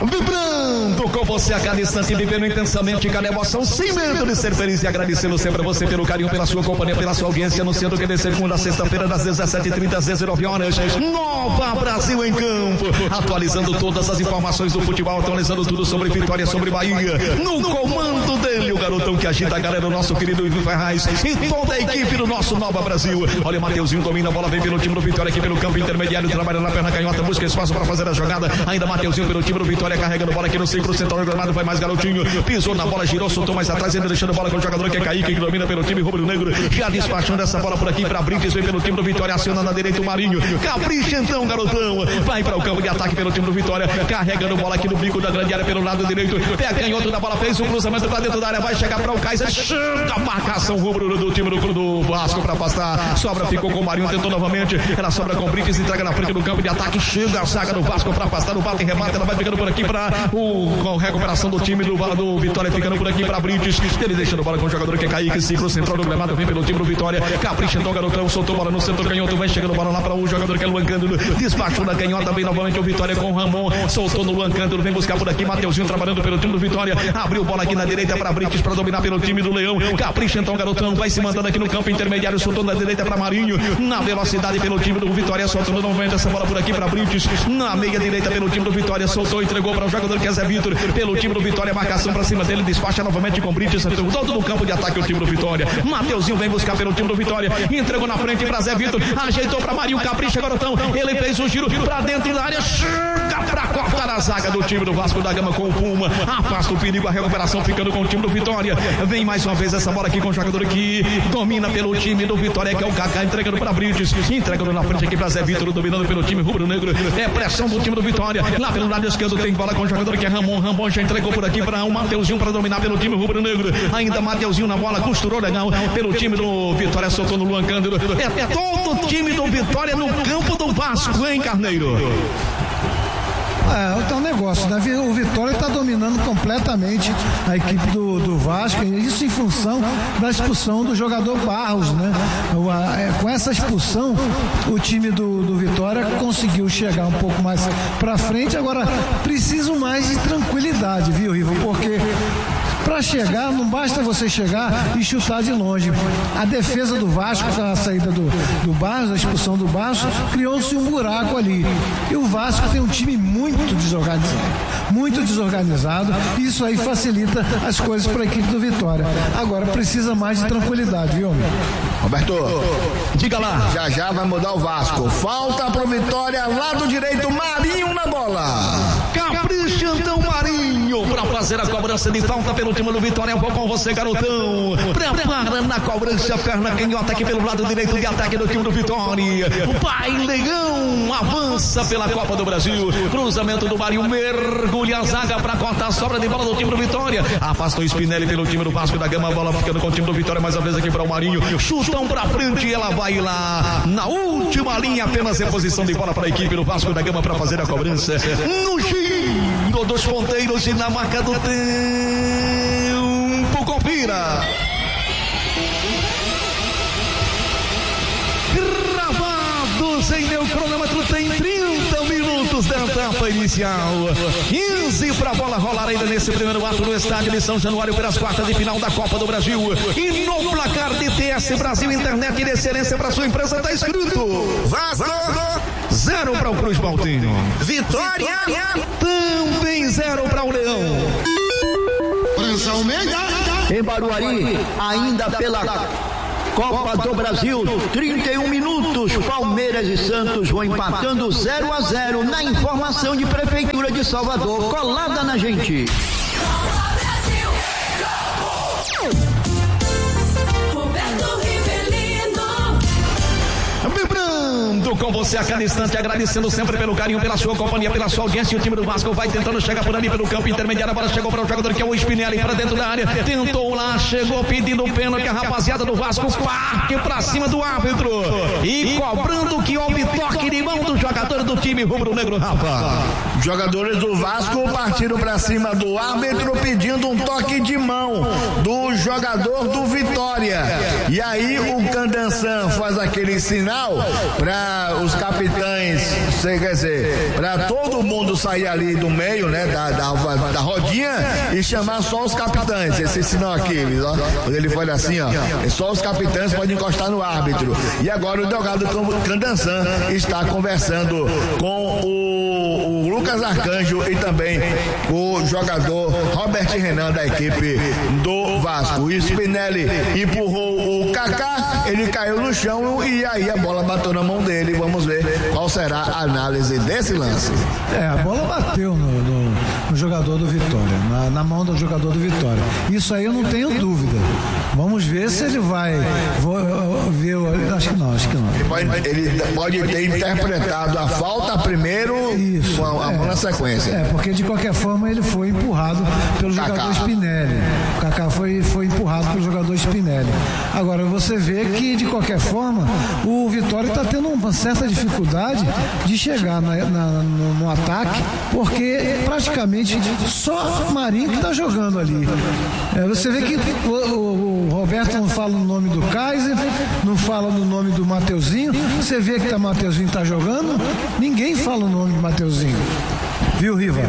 Vibrando com você a cada instante, vivendo intensamente cada emoção, sem medo de ser feliz e agradecendo sempre a você pelo carinho, pela sua companhia, pela sua audiência, anunciando que de segunda a sexta-feira, das 17h30 às 19 horas, Nova Brasil em Campo, atualizando todas as informações do futebol, atualizando tudo sobre Vitória, sobre Bahia, no comando dele, o garotão que agita a galera, o nosso querido Ivo Ferraz e toda a equipe do nosso Nova Brasil. Olha, Mateuzinho domina a bola, vem pelo time do Vitória aqui pelo campo intermediário, trabalha na perna canhota, busca espaço para fazer a jogada, ainda Mateuzinho pelo time do Vitória, carregando bola aqui no centro central do gramado, vai mais garotinho, pisou na bola, girou, soltou mais atrás, ainda deixando a bola com o jogador que é Kaique, que domina pelo time rubro-negro, já despachando essa bola por aqui para Brites, vem pelo time do Vitória, aciona na direita o Marinho, capricha então, garotão, vai para o campo de ataque pelo time do Vitória, carregando bola aqui no bico da grande área pelo lado direito, pega canhoto da bola, fez um cruzamento para dentro da área, vai chegar para o Kaiser, chega a marcação rubro do time do Vasco para afastar, sobra ficou com o Marinho, tentou novamente, ela sobra com Brites, entrega na frente do campo de ataque, chega a saga do Vasco para afastar o Bate, remata, ela vai pegando por aqui para a recuperação do time do Vitória, ficando por aqui para Brites, ele deixando bola com o jogador que é Kaique, ciclo central do gramado, vem pelo time do Vitória, capricha então, garotão, soltou bola no centro canhoto, vai chegando bola lá para o jogador que é Luan Cândido, despachou da canhota, vem novamente o Vitória com o Ramon, soltou no Luan Cândido, vem buscar por aqui, Mateuzinho trabalhando pelo time do Vitória, abriu bola aqui na direita para Brites para dominar pelo time do Leão, capricha então, garotão, vai se mandando aqui no campo intermediário, soltou na direita para Marinho, na velocidade pelo time do Vitória, soltando novamente essa bola por aqui para Brites, na meia direita pelo time do Vitória, soltou, entregou para o jogador que é Zé Vitor, pelo time do Vitória, marcação para cima dele, despacha novamente com Brites, todo no campo de ataque o time do Vitória, Mateuzinho vem buscar pelo time do Vitória, entregou na frente para Zé Vitor, ajeitou para Marinho, capricha, garotão, ele fez o giro para dentro da área, chega para cortar a zaga do time do Vasco da Gama com o Puma, afasta o perigo, a recuperação ficando com o time do Vitória, vem mais uma vez essa bola aqui com o jogador que domina pelo time do Vitória, que é o Kaká, entregando para Brites, entregando na frente aqui para Zé Vitor, dominando pelo time rubro-negro, é pressão do time do Vitória, lá pelo lado esquerdo tem bola com o jogador que é Ramon já entregou por aqui para o Mateuzinho para dominar pelo time rubro-negro, ainda Mateuzinho na bola, costurou legal pelo time do Vitória, soltou no Luan Cândido, é todo o time do Vitória no campo do Vasco, hein, Carneiro? É um negócio, né? O Vitória está dominando completamente a equipe do Vasco, isso em função da expulsão do jogador Barros, né? Com essa expulsão, o time do Vitória conseguiu chegar um pouco mais para frente, agora preciso mais de tranquilidade, viu, Rivo? Porque para chegar, não basta você chegar e chutar de longe. A defesa do Vasco, com a saída do Barros, a expulsão do Barros, criou-se um buraco ali. E o Vasco tem um time muito desorganizado, e isso aí facilita as coisas para a equipe do Vitória. Agora precisa mais de tranquilidade, viu, amigo? Roberto, diga lá. Já vai mudar o Vasco. Falta pro Vitória, lado direito, Marinho na bola. Capricha então, Marinho, para fazer a cobrança de falta pelo time do Vitória. Eu vou com você, garotão. Prepara na cobrança, perna canhota aqui pelo lado direito de ataque do time do Vitória. O Pai Leão avança pela Copa do Brasil. Cruzamento do Marinho, mergulha a zaga para cortar a sobra de bola do time do Vitória. Afastou o Spinelli pelo time do Vasco da Gama. A bola ficando com o time do Vitória mais uma vez aqui para o Marinho. Chutão para frente e ela vai lá na última linha. Apenas reposição de bola para a equipe do Vasco da Gama para fazer a cobrança. No giro dos ponteiros e na marca do tempo. Confira. Gravados em meu cronômetro, tem 30 minutos da etapa inicial. 15 para a bola rolar ainda nesse primeiro ato no estádio de São Januário pelas quartas de final da Copa do Brasil. E no placar de TS Brasil Internet de excelência para sua empresa está escrito: Vasco 0 para o Cruz Baltinho. Vitória também 0 para o Leão. Em Barueri, ainda pela Copa do Brasil, 31 minutos, Palmeiras e Santos vão empatando 0-0 na informação de Prefeitura de Salvador, colada na gente. Vibrando com você a cada instante, agradecendo sempre pelo carinho, pela sua companhia, pela sua audiência. O time do Vasco vai tentando chegar por ali pelo campo intermediário. A bola chegou para o jogador que é o Spinelli, para dentro da área, tentou lá, chegou pedindo pênalti. A rapaziada do Vasco parte para cima do árbitro e cobrando que houve toque de mão do jogador do time rubro-negro, Rafa. jogadores do Vasco partiram para cima do árbitro pedindo um toque de mão do jogador do Vitória. E aí o Candansan faz aquele sinal para os capitães, quer dizer, para todo mundo sair ali do meio, né, da rodinha e chamar só os capitães. Esse sinal aqui, ó, ele fala assim, ó, só os capitães podem encostar no árbitro. E agora o delegado Candansan está conversando com o Lucas Arcanjo e também o jogador Robert Renan da equipe do Vasco. O Spinelli empurrou o Kaká, ele caiu no chão e aí a bola bateu na mão dele. Vamos ver qual será a análise desse lance. A bola bateu no jogador do Vitória, na mão do jogador do Vitória. Isso aí eu não tenho dúvida. Vamos ver se ele vai ver. Acho que não. Ele pode ter interpretado a falta primeiro com a mão na sequência. Porque de qualquer forma ele foi empurrado pelo jogador Spinelli. O Kaká foi empurrado pelo jogador Spinelli. Agora você vê que de qualquer forma o Vitória está tendo uma certa dificuldade de chegar no ataque, porque praticamente só Marinho que está jogando ali. Você vê que o Roberto não fala no nome do Kaiser, não fala no nome do Mateuzinho. Você vê que o Mateuzinho está jogando, ninguém fala o nome do Mateuzinho. Viu, Riva?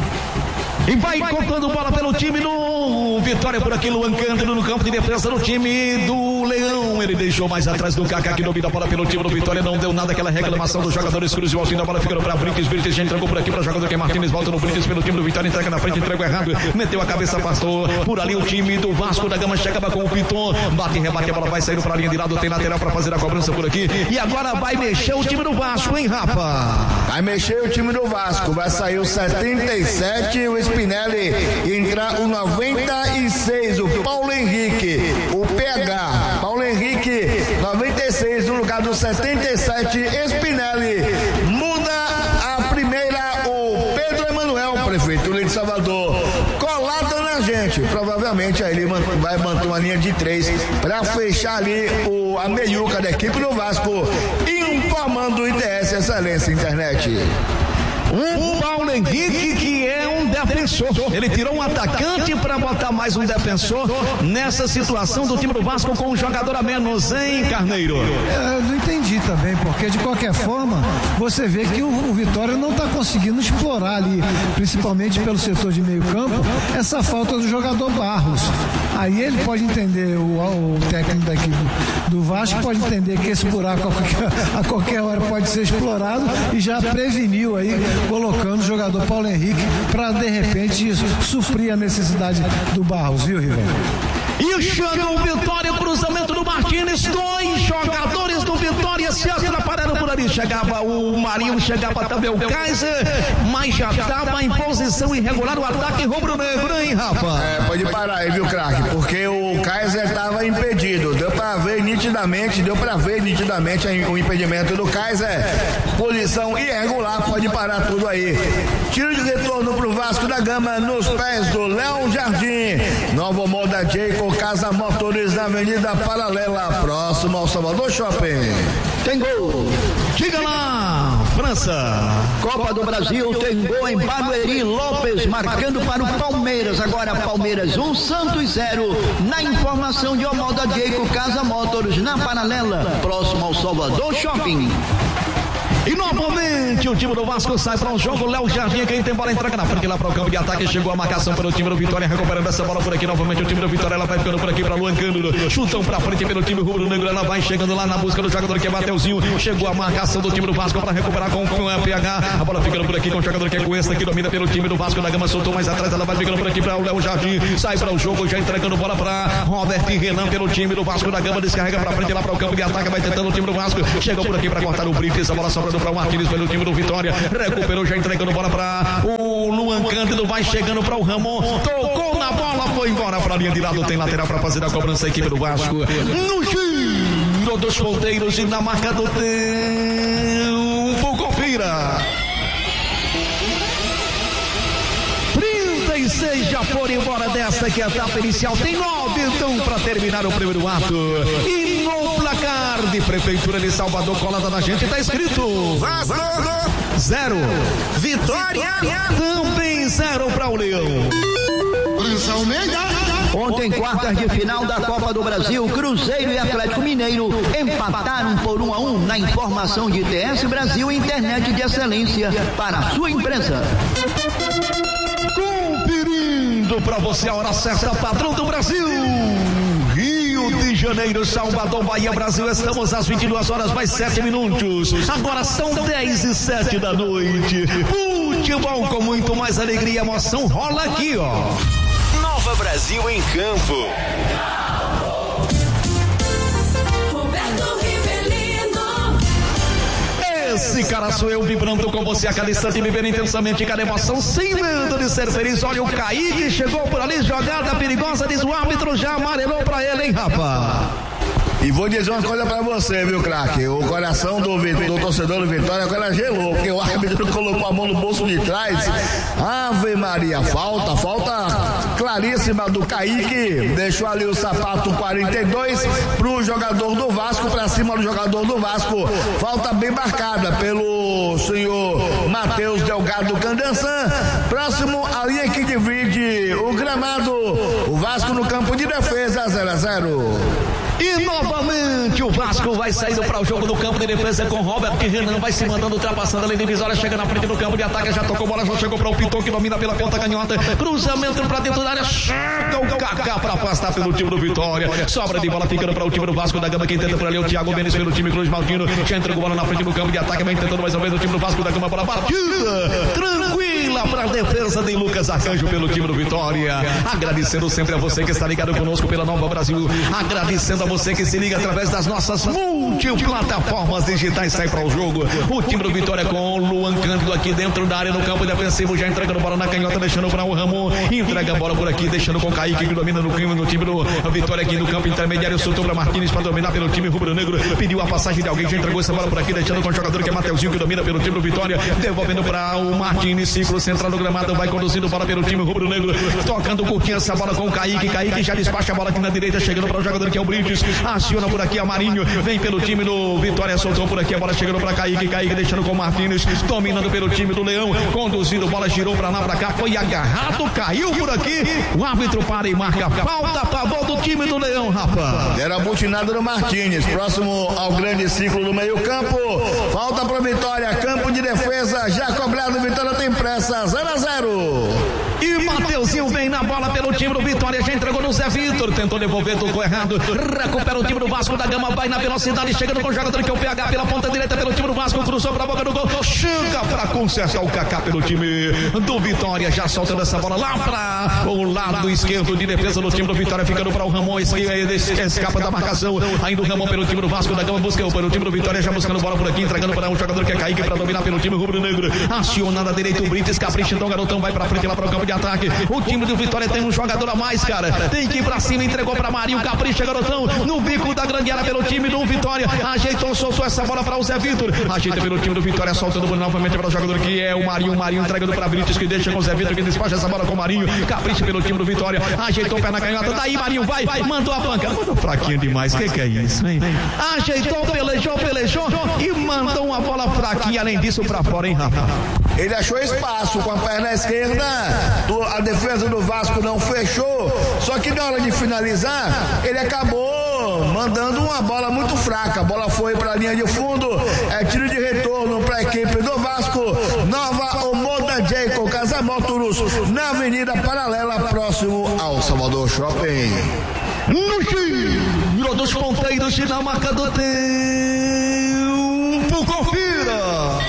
E vai cortando bola pelo time do Vitória por aqui, Luan Cândido no campo de defesa do time do Leão. Ele deixou mais atrás do Kaká, que domina a bola pelo time do Vitória. Não deu nada aquela reclamação dos jogadores. Cruzou ao fim da bola, ficando para Brites já entregou por aqui para o jogador que é Martins. Volta no Brites pelo time do Vitória, entrega na frente, entregou errado. Meteu a cabeça, passou por ali o time do Vasco da Gama. Chegava com o Piton, bate, rebate, a bola vai saindo para a linha de lado. Tem lateral para fazer a cobrança por aqui. E agora vai mexer o time do Vasco, hein, Rafa? Vai mexer o time do Vasco. Vai sair o 77, o Spinelli. Entrar o 96, o Paulo Henrique, o PH, Paulo Henrique, 96 no lugar do 77, Spinelli. Muda a primeira, o Pedro Emanuel, prefeitura de Salvador, colado na gente. Provavelmente aí ele vai manter uma linha de 3 para fechar ali a meiuca da equipe do Vasco, informando o ITS Excelência Internet. O Paulo Henrique, que é um defensor. Ele tirou um atacante para botar mais um defensor nessa situação do time do Vasco com um jogador a menos, hein, Carneiro? Eu não entendi também, porque de qualquer forma você vê que o Vitória não está conseguindo explorar ali, principalmente pelo setor de meio campo, essa falta do jogador Barros. Aí ele pode entender, o técnico da equipe do Vasco pode entender que esse buraco a qualquer hora pode ser explorado e já preveniu aí, colocando o jogador Paulo Henrique para de repente suprir a necessidade do Barros, viu, Rival? E chega o Vitória, cruzamento do Martins, 2 jogadores do Vitória se atrapalharam por ali. Chegava o Marinho, chegava também o Kaiser, mas já estava em posição irregular o ataque rubro-negro, hein, Rafa? Pode parar aí, viu, craque? Porque o Kaiser estava impedido. Deu para ver nitidamente o impedimento do Kaiser. Posição irregular, pode parar tudo aí. Tiro de retorno pro Vasco da Gama nos pés do Léo Jardim. Novo Moda Jayco Casa Motores na Avenida Paralela, próximo ao Salvador Shopping. Tem gol. Diga lá, França. Copa do Brasil, tem gol em Barueri. Lopes marcando para o Palmeiras. Agora Palmeiras 1, Santos 0. Na informação de Omoda Jayco Casa Motors na Paralela, próximo ao Salvador Shopping. E novamente o time do Vasco sai para um jogo. Léo Jardim, quem tem bola, entrega na frente lá para o campo de ataque. Chegou a marcação para o time do Vitória, recuperando essa bola por aqui. Novamente o time do Vitória, ela vai ficando por aqui para Luan Cândido. Chutão para frente pelo time rubro-negro. Ela vai chegando lá na busca do jogador que é Mateuzinho. Chegou a marcação do time do Vasco para recuperar com o PH. A bola ficando por aqui com o jogador que é Cuesta, que domina pelo time do Vasco da Gama. Soltou mais atrás, ela vai ficando por aqui para o Léo Jardim. Sai para o jogo, já entregando bola para Robert Renan pelo time do Vasco da Gama. Descarrega para frente lá para o campo de ataque. Vai tentando o time do Vasco. Chegou por aqui para cortar o Brites. A bola sobrando para o Martins pelo time do Vitória, recuperou, já entregando bola para o Luan Cândido, vai chegando para o Ramon, tocou na bola, foi embora para a linha de lado, tem lateral para fazer a cobrança a equipe do Vasco, no giro dos ponteiros e na marca do tempo, confira. 36 já foram embora desta que é a etapa inicial, tem 9 então para terminar o primeiro ato, e no placar placar de Prefeitura de Salvador, colada na gente, tá escrito Vasco 0, Vitória também 0 para o Leão. Ontem, quartas de final da Copa do Brasil, Cruzeiro e Atlético Mineiro empataram por 1-1 na informação de TS Brasil, internet de excelência para a sua empresa. Conferindo para você a hora certa, padrão do Brasil. Rio de Janeiro, Salvador, Bahia, Brasil, estamos às 22 horas mais 7 minutos. Agora são 10:07 da noite. Futebol com muito mais alegria e emoção rola aqui, ó. Nova Brasil em campo. Esse cara sou eu, vibrando com você a cada instante, vivendo intensamente cada emoção, sem medo de ser feliz. Olha o Kaique, chegou por ali, jogada perigosa, diz o árbitro, já amarelou pra ele, hein, rapaz? E vou dizer uma coisa pra você, viu, craque? O coração do torcedor do Vitória agora gelou, porque o árbitro colocou a mão no bolso de trás. Ave Maria, falta claríssima do Kaique. Deixou ali o sapato 42 pro jogador do Vasco, pra cima do jogador do Vasco. Falta bem marcada pelo senhor Matheus Delgado Candançan. Próximo a linha que divide o gramado. O Vasco no campo de defesa, 0-0. E novamente o Vasco vai saindo para o jogo do campo de defesa com Robert Renan, vai se mandando, ultrapassando a linha divisória, chega na frente do campo de ataque, já tocou bola, já chegou para o Piton que domina pela ponta canhota, cruzamento para dentro da área, chega o Kaká para afastar pelo time do Vitória, sobra de bola ficando para o time do Vasco da Gama, quem tenta por ali é o Thiago Mendes pelo time Cruz Maltino, já entregou bola na frente do campo de ataque, vai tentando mais uma vez o time do Vasco da Gama, bola batida, tranquila para a defesa de Lucas Arcanjo pelo time do Vitória, agradecendo sempre a você que está ligado conosco pela Nova Brasil, agradecendo a você que se liga através das nossas multiplataformas digitais, sai para o jogo. O time do Vitória com o Luan Cândido aqui dentro da área no campo defensivo, já entregando bola na canhota, deixando para o Ramon, entrega a bola por aqui, deixando com o Kaique que domina no time do Vitória aqui no campo intermediário, soltou para Martins para dominar pelo time rubro-negro, pediu a passagem de alguém, já entregou essa bola por aqui, deixando com o jogador que é Mateuzinho que domina pelo time do Vitória, devolvendo para o Martins, ciclo central do gramado, vai conduzindo bola pelo time rubro-negro, tocando curtinho essa bola com o Kaique já despacha a bola aqui na direita, chegando para o jogador que é o Brites, aciona por aqui a Marinho, vem pelo time do Vitória, soltou por aqui a bola chegando para Kaique deixando com o Martins, dominando pelo time do Leão, conduzindo, bola girou para lá, para cá, foi agarrado, caiu por aqui, o árbitro para e marca falta a favor do time do Leão, rapaz. Era butinado no Martins, próximo ao grande ciclo do meio campo, falta para Vitória, campo de defesa, já cobrado, Vitória tem pressa, 0-0. E Mateuzinho vem na bola pelo time do Vitória, já entregou no Zé Vitor, tentou devolver, tocou errado, recupera o time do Vasco da Gama, vai na velocidade, chegando com o jogador que é o PH pela ponta direita pelo time do Vasco, cruzou para a boca do gol, chega para consertar o Kaká pelo time do Vitória, já soltando essa bola lá para o lado esquerdo de defesa do time do Vitória, ficando para o Ramon, escapa da marcação, ainda o Ramon pelo time do Vasco da Gama, busca pelo time do Vitória, já buscando bola por aqui, entregando para um jogador que é Kaique para dominar pelo time rubro-negro, acionando a direita o Brites, capricha, então o garotão vai para frente lá para o campo de ataque, o time do Vitória tem um jogador a mais, cara, tem que ir para cima, entregou para Marinho, capricha, garotão, no bico da grande área pelo time do Vitória, ajeitou, soltou essa bola para o Zé Vitor, ajeita pelo time do Vitória, soltando novamente para o jogador que é o Marinho entregando para Brites, que deixa com o Zé Vitor, que despacha essa bola com o Marinho, capricha pelo time do Vitória, ajeitou o pé na canhota, daí Marinho vai, mandou a panca, mandou fraquinho demais, que é isso, hein? Ajeitou, pelejou e mandou uma bola fraquinha, além disso para fora, hein, rapaz? Ele achou espaço com a perna esquerda, a defesa do Vasco não fechou, só que na hora de finalizar, ele acabou mandando uma bola muito fraca, a bola foi para a linha de fundo, é tiro de retorno para a equipe do Vasco, Nova Omoda Jacob Casamótoros, na Avenida Paralela, próximo ao Salvador Shopping. No giro dos ponteiros, na marca do tempo, confira!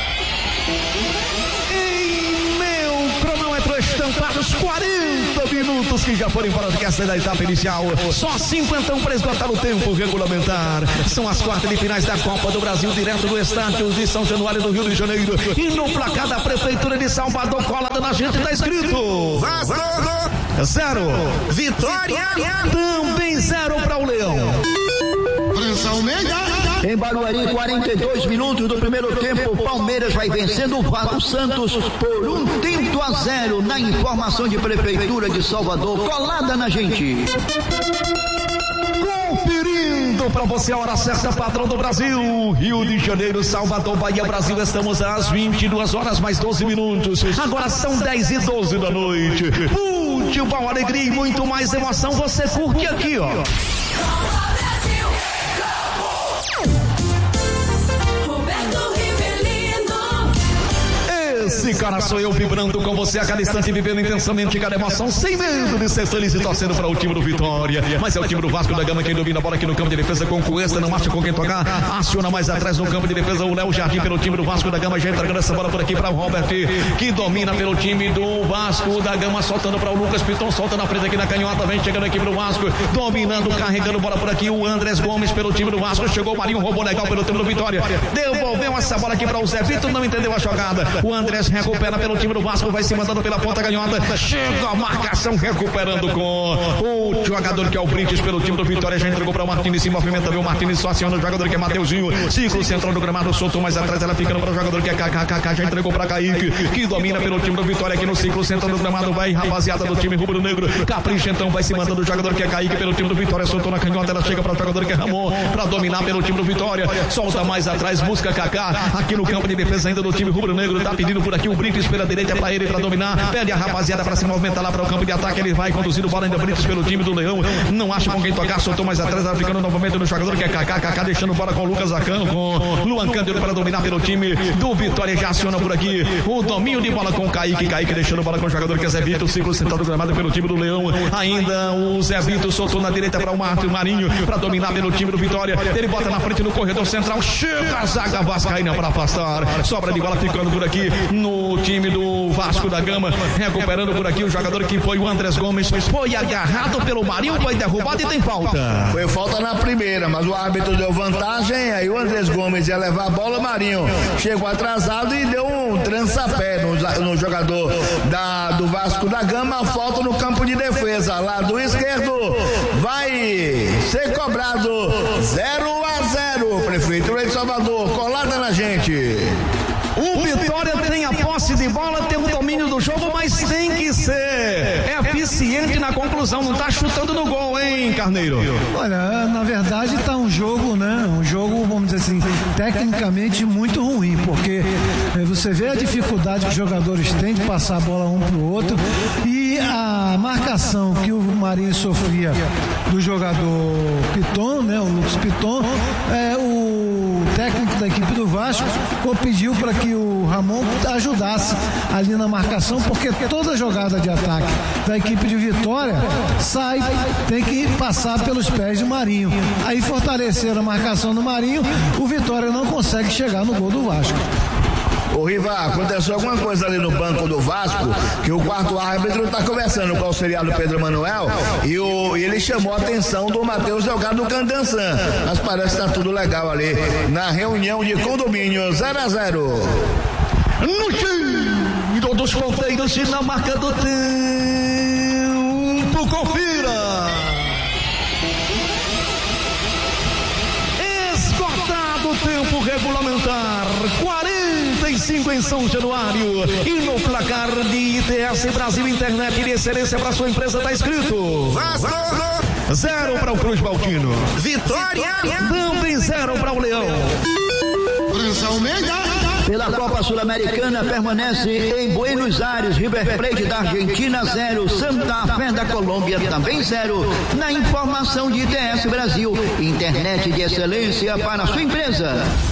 Para os 40 minutos que já foram embora da etapa inicial, só 50 para esgotar o tempo regulamentar. São as quartas de finais da Copa do Brasil, direto do estádio de São Januário do Rio de Janeiro, e no placar da Prefeitura de Salvador, colado na gente, está escrito Vasco 0, Vitória também 0 para o Leão. Em Barueri, 42 minutos do primeiro tempo, Palmeiras vai vencendo o Santos por 1-0 na informação de Prefeitura de Salvador, colada na gente. Conferindo Indo pra você a hora certa, padrão do Brasil. Rio de Janeiro, Salvador, Bahia, Brasil. Estamos às 22 horas mais 12 minutos. Agora são 10h12 da noite. Futebol, alegria e muito mais emoção. Você curte aqui, ó. Esse cara sou eu, vibrando com você a cada instante, vivendo intensamente cada emoção, sem medo de ser feliz e torcendo para o time do Vitória. Mas é o time do Vasco da Gama quem domina a bola aqui no campo de defesa com Cuesta, não acha com quem tocar, aciona mais atrás no campo de defesa o Léo Jardim pelo time do Vasco da Gama, já entregando essa bola por aqui para o Robert, que domina pelo time do Vasco da Gama, soltando para o Lucas Piton, solta na frente aqui na canhota, vem chegando aqui pro Vasco, dominando, carregando bola por aqui, o Andrés Gomes pelo time do Vasco, chegou o Marinho, roubou legal pelo time do Vitória, devolveu essa bola aqui para o Zé Vitor, não entendeu a jogada, o Andrés recupera pelo time do Vasco, vai se mandando pela ponta canhota, chega a marcação, recuperando com o jogador que é o Brintes pelo time do Vitória, já entregou para o Martins, se movimenta, viu o Martins só aciona o jogador que é Mateuzinho, ciclo central do gramado, soltou mais atrás, ela ficando para o jogador que é KKK, já entregou para Kaique, que domina pelo time do Vitória aqui no ciclo central do gramado, vai rapaziada do time rubro-negro, capricha então, vai se mandando o jogador que é Kaique pelo time do Vitória, soltou na canhota, ela chega para o jogador que é Ramon, para dominar pelo time do Vitória, solta mais atrás, busca Kaká, aqui no campo de defesa ainda do time rubro-negro, tá pedindo por aqui o Brintes pela direita para ele, para dominar, pede a rapaziada para se movimentar lá para o campo de ataque, ele vai conduzindo bola ainda Brintes pelo time do Leão, não acha com quem tocar, soltou mais atrás, ela ficando novamente no jogador que é Kaká, deixando bola com o Lucas Acan, com Luan Cândido para dominar pelo time do Vitória, já aciona por aqui o domínio de bola com Kaique deixando bola com o jogador que é Zé Vitor, ciclo central do gramado pelo time do Leão, ainda o Zé Vitor soltou na direita para o Marinho, para dominar pelo time do Vitória, ele bota na frente no corredor central, chega a zaga vascaína para afastar, sobra de bola ficando por aqui no time do Vasco da Gama, recuperando por aqui o jogador que foi o Andrés Gomes, foi agarrado pelo Marinho, foi derrubado e tem falta. Foi falta na primeira, mas o árbitro deu vantagem, aí o Andrés Gomes ia levar a bola, o Marinho chegou atrasado e deu um trança-pé no jogador do Vasco da Gama, falta no campo de defesa, lado esquerdo, vai ser cobrado 0-0, Prefeitura de Salvador, colada na gente. O Vitória tem a posse de bola, tem o domínio do jogo, mas tem que ser eficiente na conclusão, não tá chutando no gol, hein, Carneiro? Olha, na verdade tá um jogo, né, vamos dizer assim, tecnicamente muito ruim, porque você vê a dificuldade que os jogadores têm de passar a bola um pro outro e a marcação que o Marinho sofria do jogador Piton, né, o Lucas Piton, o técnico da equipe do Vasco pediu para que o Ramon ajudasse ali na marcação, porque toda jogada de ataque da equipe de Vitória tem que passar pelos pés de Marinho. Aí fortaleceram a marcação do Marinho, o Vitória não consegue chegar no gol do Vasco. Ô Riva, aconteceu alguma coisa ali no banco do Vasco, que o quarto árbitro está conversando com o auxiliar do Pedro Manuel e ele chamou a atenção do Matheus Delgado Candançan, mas parece que está tudo legal ali na reunião de condomínio 0-0. No time dos ponteiros e na marca do tempo, confira. Esgotado o tempo regulamentar, 45 em São Januário, e no placar de ITS Brasil Internet de excelência para sua empresa está escrito Vasco 0 para o Cruz Baltino, Vitória também 0 para o Leão. Pela Copa Sul-Americana permanece em Buenos Aires, River Plate da Argentina 0, Santa Fé da Colômbia também 0. Na informação de ITS Brasil, internet de excelência para sua empresa.